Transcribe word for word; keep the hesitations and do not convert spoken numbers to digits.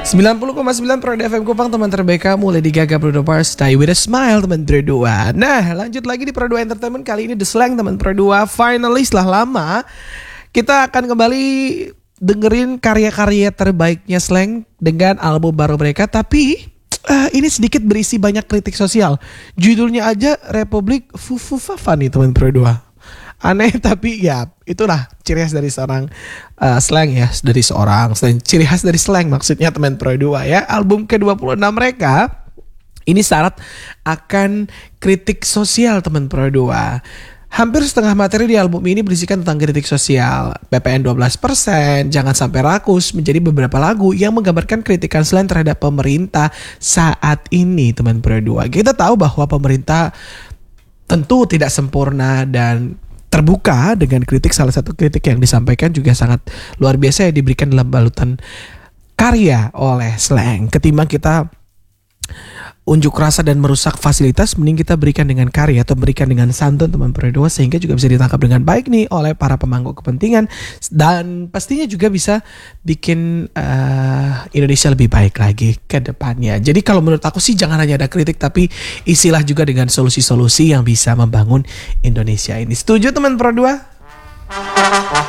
sembilan puluh koma sembilan Pro F M Kupang, teman terbaik kamu, Lady Gaga, Bruno Mars, Die With A Smile, teman Pro dua. Nah, lanjut lagi di Pro dua Entertainment. Kali ini The Slang, teman Pro dua. Finally, setelah lama kita akan kembali dengerin karya-karya terbaiknya Slang dengan album baru mereka. Tapi uh, ini sedikit berisi banyak kritik sosial. Judulnya aja Republik Fufu Fafa nih, teman Pro dua. Aneh tapi ya itulah ciri khas dari seorang uh, Slang ya, dari seorang Slang, ciri khas dari Slang maksudnya teman Pro dua ya. Album ke dua puluh enam mereka ini syarat akan kritik sosial, teman Pro dua. Hampir setengah materi di album ini berisikan tentang kritik sosial. P P N dua belas persen, Jangan Sampai Rakus menjadi beberapa lagu yang menggambarkan kritikan Slang terhadap pemerintah saat ini, teman Pro dua. Kita tahu bahwa pemerintah tentu tidak sempurna dan terbuka dengan kritik. Salah satu kritik yang disampaikan juga sangat luar biasa yang diberikan dalam balutan karya oleh Slang. Ketimbang kita unjuk rasa dan merusak fasilitas, mending kita berikan dengan karya atau berikan dengan santun, teman Pro dua, sehingga juga bisa ditangkap dengan baik nih oleh para pemangku kepentingan dan pastinya juga bisa bikin uh, Indonesia lebih baik lagi ke depannya. Jadi kalau menurut aku sih jangan hanya ada kritik, tapi isilah juga dengan solusi-solusi yang bisa membangun Indonesia ini. Setuju, teman Pro dua?